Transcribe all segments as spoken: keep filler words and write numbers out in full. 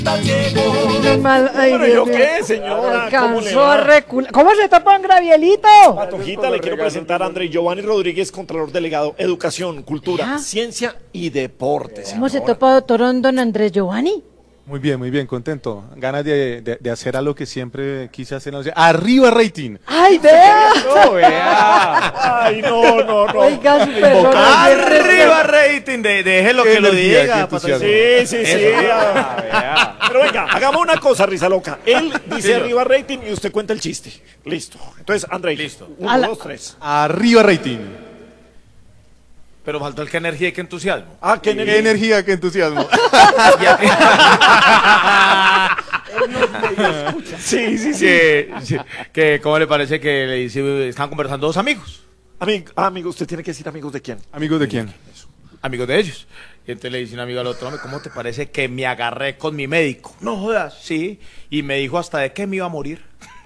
Mal, ay, Pero Dios yo mío. qué, señora, ¿cómo le Alcanzó a va? recular. ¿Cómo se tapa un gravielito? Patojita, le quiero presentar a André Giovanni Rodríguez, Contralor Delegado, Educación, Cultura, Ya. Ciencia y Deporte. ¿Cómo se señora. topa doctor don Andrés Giovanni? Muy bien, muy bien, contento. Ganas de, de- de hacer algo que siempre quise hacer. en la- ¡Arriba rating! ¡Ay, vea! No, vea. Ay, no, no, no. Oiga, su persona. Invocar. bien Arriba rating, de, deje lo Qué que lo energía, qué diga. entusiasmo. patrón. Sí, sí, sí. Eso. ah. Ah, vea. Pero venga, hagamos una cosa, risa loca. Él dice Señor. arriba rating y usted cuenta el chiste. Listo. Entonces, André. Listo. Uno, A la- dos, tres. ¡Arriba rating! Pero faltó el que energía y que entusiasmo. Ah, qué ¡Qué energía. energía, qué entusiasmo! Sí, sí, sí. que, sí, que, ¿cómo le parece que le dice, están conversando dos amigos? Amigo, ah, amigo, usted tiene que decir amigos de quién. ¿Amigos de quién? Amigos de ellos. Y entonces le dice un amigo al otro, "Hombre, ¿cómo te parece que me agarré con mi médico? No jodas, sí. Y me dijo hasta de qué me iba a morir.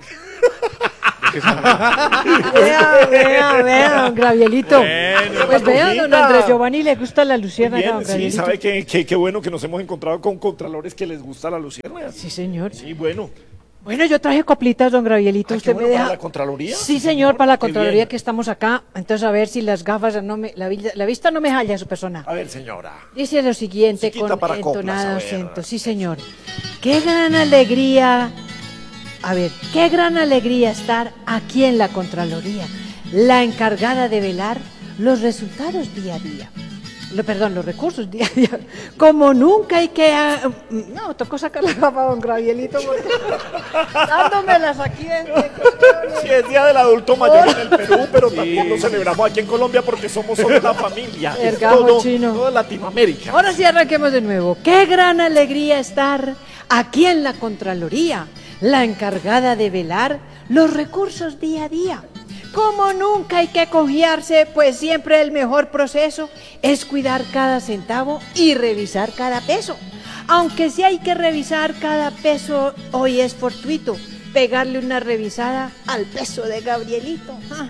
Vea, vea, vea, don Gravielito. Bueno, Pues vea, don Patojita. Andrés Giovanni le gusta la luciérnaga, Bien, don sí, Gravielito. sabe que, que- qué bueno que nos hemos encontrado con contralores que les gusta la luciérnaga. Sí, señor. Sí, bueno. Bueno, yo traje coplitas, don Gravielito. Ay, qué ¿Usted bueno, me deja? ¿para la Contraloría? Sí, señor, para la Qué Contraloría bien. que estamos acá. Entonces, a ver si las gafas, no me, la, vi- la vista no me jalla su persona. A ver, señora. Dice lo siguiente Musiquita con para coplas, entonado a ver. acento. Sí, señor. Qué gran alegría. A ver, qué gran alegría estar aquí en la Contraloría, la encargada de velar los resultados día a día. Lo, perdón, los recursos día a día. Como nunca hay que... ah, no, tocó sacar la gafa, don Gravielito, porque dándomelas aquí en... Sí, es Día del Adulto Mayor en el Perú, pero también lo celebramos aquí en Colombia porque somos solo la familia. El Es gajo todo, chino. toda Latinoamérica. Ahora sí arranquemos de nuevo. Qué gran alegría estar aquí en la Contraloría, la encargada de velar los recursos día a día. Como nunca hay que confiarse, pues siempre el mejor proceso es cuidar cada centavo y revisar cada peso. Aunque sí hay que revisar cada peso, hoy es fortuito pegarle una revisada al peso de Gabrielito.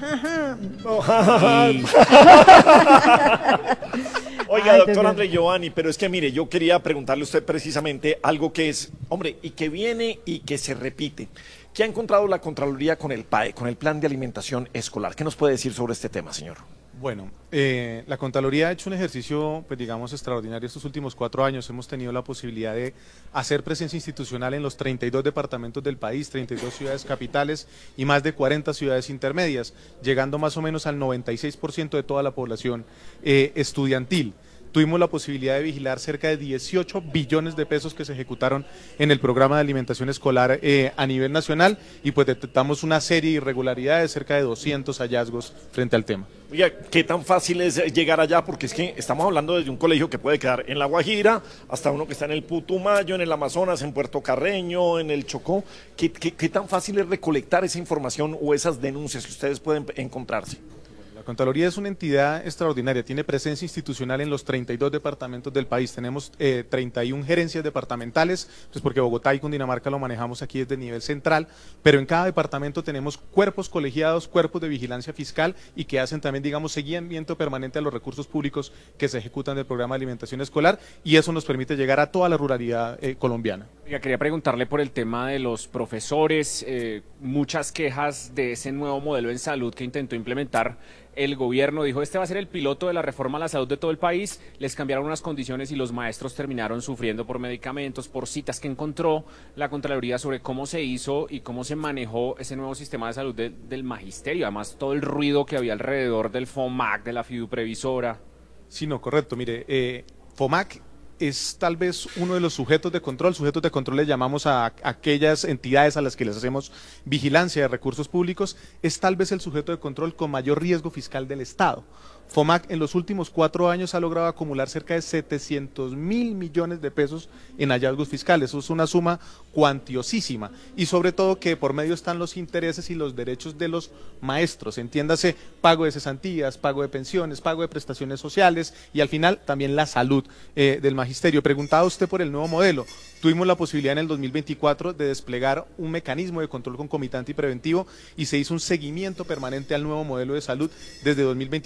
Oiga, Ay, doctor Dios André Giovanni, pero es que mire, yo quería preguntarle a usted precisamente algo que es, hombre, y que viene y que se repite. ¿Qué ha encontrado la Contraloría con el P A E, con el Plan de Alimentación Escolar? ¿Qué nos puede decir sobre este tema, señor? Bueno, eh, la Contraloría ha hecho un ejercicio, pues digamos, extraordinario estos últimos cuatro años. Hemos tenido la posibilidad de hacer presencia institucional en los treinta y dos departamentos del país, treinta y dos ciudades capitales y más de cuarenta ciudades intermedias, llegando más o menos al noventa y seis por ciento de toda la población eh, estudiantil. Tuvimos la posibilidad de vigilar cerca de dieciocho billones de pesos que se ejecutaron en el programa de alimentación escolar eh, a nivel nacional y pues detectamos una serie de irregularidades, cerca de doscientos hallazgos frente al tema. Oiga, ¿qué tan fácil es llegar allá? Porque es que estamos hablando desde un colegio que puede quedar en La Guajira hasta uno que está en el Putumayo, en el Amazonas, en Puerto Carreño, en el Chocó. ¿Qué, qué, qué tan fácil es recolectar esa información o esas denuncias que ustedes pueden encontrarse? La Contraloría es una entidad extraordinaria, tiene presencia institucional en los treinta y dos departamentos del país, tenemos eh, treinta y una gerencias departamentales, pues porque Bogotá y Cundinamarca lo manejamos aquí desde el nivel central, pero en cada departamento tenemos cuerpos colegiados, cuerpos de vigilancia fiscal y que hacen también, digamos, seguimiento permanente a los recursos públicos que se ejecutan del programa de alimentación escolar y eso nos permite llegar a toda la ruralidad eh, colombiana. Oiga, quería preguntarle por el tema de los profesores, eh, muchas quejas de ese nuevo modelo en salud que intentó implementar el gobierno. Dijo, este va a ser el piloto de la reforma a la salud de todo el país. Les cambiaron unas condiciones y los maestros terminaron sufriendo por medicamentos, por citas que encontró la Contraloría sobre cómo se hizo y cómo se manejó ese nuevo sistema de salud de, del magisterio. Además, todo el ruido que había alrededor del FOMAC, de la fiduprevisora. Sí, no, correcto. Mire, eh, FOMAC es tal vez uno de los sujetos de control. Sujetos de control le llamamos a, a aquellas entidades a las que les hacemos vigilancia de recursos públicos. Es tal vez el sujeto de control con mayor riesgo fiscal del Estado. FOMAC en los últimos cuatro años ha logrado acumular cerca de setecientos mil millones de pesos en hallazgos fiscales. Eso es una suma cuantiosísima y sobre todo que por medio están los intereses y los derechos de los maestros, entiéndase pago de cesantías, pago de pensiones, pago de prestaciones sociales y al final también la salud eh, del magisterio. Preguntaba usted por el nuevo modelo. Tuvimos la posibilidad en el dos mil veinticuatro de desplegar un mecanismo de control concomitante y preventivo y se hizo un seguimiento permanente al nuevo modelo de salud desde dos mil veinticuatro, donde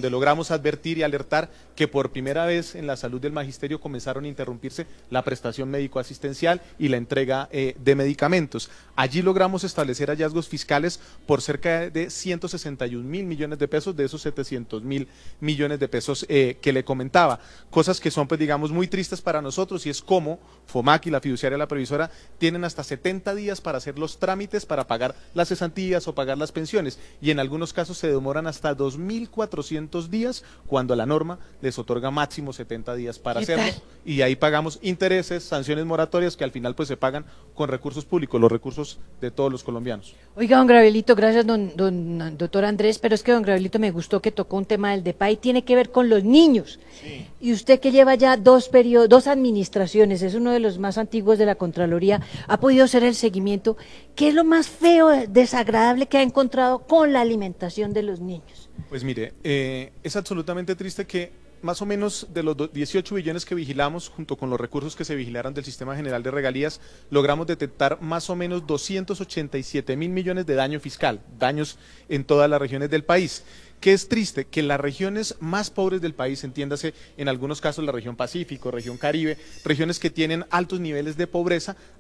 donde logramos advertir y alertar que por primera vez en la salud del magisterio comenzaron a interrumpirse la prestación médico-asistencial y la entrega eh, de medicamentos. Allí logramos establecer hallazgos fiscales por cerca de ciento sesenta y un mil millones de pesos, de esos setecientos mil millones de pesos eh, que le comentaba. Cosas que son, pues digamos, muy tristes para nosotros, y es como FOMAC y la fiduciaria La Previsora tienen hasta setenta días para hacer los trámites para pagar las cesantías o pagar las pensiones, y en algunos casos se demoran hasta dos mil cuatrocientos días, cuando la norma les otorga máximo setenta días para ¿Qué hacerlo, tal? y ahí pagamos intereses, sanciones moratorias que al final pues se pagan con recursos públicos, los recursos de todos los colombianos. Oiga, don Gravelito, gracias, don, don doctor Andrés, pero es que don Gravelito me gustó que tocó un tema del DEPAI, tiene que ver con los niños. Sí. Y usted que lleva ya dos periodos, dos administraciones, es uno de los más antiguos de la Contraloría, ha podido hacer el seguimiento. ¿Qué es lo más feo, desagradable que ha encontrado con la alimentación de los niños? Pues mire, eh, es absolutamente triste que más o menos de los dieciocho billones que vigilamos, junto con los recursos que se vigilaron del Sistema General de Regalías, logramos detectar más o menos doscientos ochenta y siete mil millones de daño fiscal, daños en todas las regiones del país. Que es triste que las regiones más pobres del país, entiéndase en algunos casos la región Pacífico, región Caribe, regiones que tienen altos niveles de pobreza,